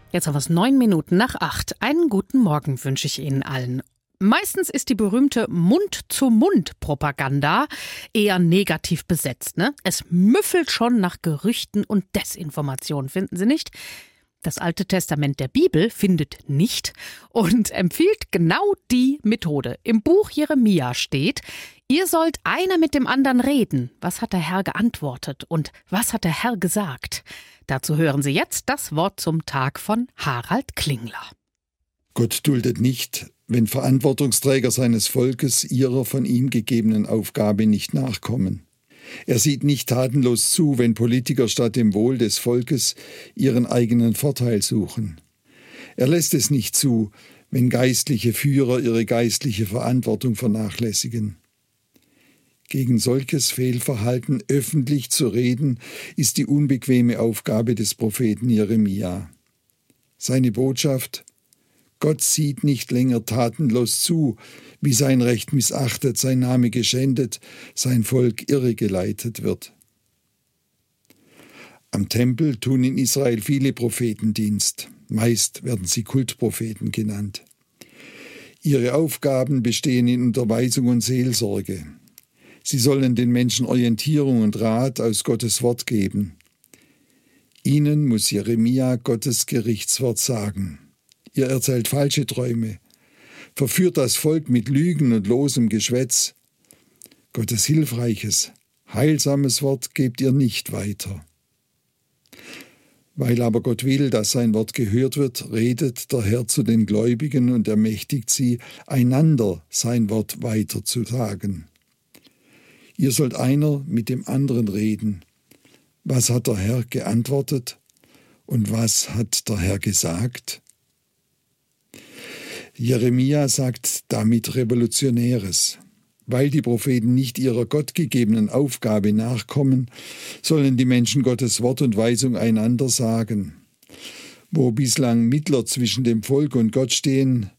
Jetzt haben wir es 7:09. Einen guten Morgen wünsche ich Ihnen allen. Meistens ist die berühmte Mund-zu-Mund-Propaganda eher negativ besetzt, ne? Es müffelt schon nach Gerüchten und Desinformation, finden Sie nicht? Das Alte Testament der Bibel findet nicht und empfiehlt genau die Methode. Im Buch Jeremia steht: Ihr sollt einer mit dem anderen reden. Was hat der Herr geantwortet und was hat der Herr gesagt? Dazu hören Sie jetzt das Wort zum Tag von Harald Klingler. Gott duldet nicht, wenn Verantwortungsträger seines Volkes ihrer von ihm gegebenen Aufgabe nicht nachkommen. Er sieht nicht tatenlos zu, wenn Politiker statt dem Wohl des Volkes ihren eigenen Vorteil suchen. Er lässt es nicht zu, wenn geistliche Führer ihre geistliche Verantwortung vernachlässigen. Gegen solches Fehlverhalten öffentlich zu reden, ist die unbequeme Aufgabe des Propheten Jeremia. Seine Botschaft: Gott sieht nicht länger tatenlos zu, wie sein Recht missachtet, sein Name geschändet, sein Volk irregeleitet wird. Am Tempel tun in Israel viele Propheten Dienst. Meist werden sie Kultpropheten genannt. Ihre Aufgaben bestehen in Unterweisung und Seelsorge. Sie sollen den Menschen Orientierung und Rat aus Gottes Wort geben. Ihnen muss Jeremia Gottes Gerichtswort sagen. Ihr erzählt falsche Träume, verführt das Volk mit Lügen und losem Geschwätz. Gottes hilfreiches, heilsames Wort gebt ihr nicht weiter. Weil aber Gott will, dass sein Wort gehört wird, redet der Herr zu den Gläubigen und ermächtigt sie, einander sein Wort weiterzusagen. Ihr sollt einer mit dem anderen reden. Was hat der Herr geantwortet und was hat der Herr gesagt? Jeremia sagt damit Revolutionäres. Weil die Propheten nicht ihrer gottgegebenen Aufgabe nachkommen, sollen die Menschen Gottes Wort und Weisung einander sagen. Wo bislang Mittler zwischen dem Volk und Gott stehen,